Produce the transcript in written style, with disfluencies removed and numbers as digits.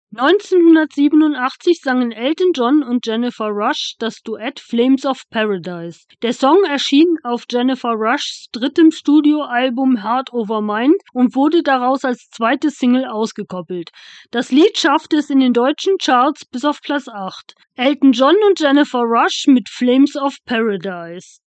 1987 sangen Elton John und Jennifer Rush das Duett "Flames of Paradise". Der Song erschien auf Jennifer Rushs drittem Studioalbum "Heart Over Mind" und wurde daraus als zweite Single ausgekoppelt. Das Lied schaffte es in den deutschen Charts bis auf Platz 8. Elton John und Jennifer Rush mit "Flames of Paradise".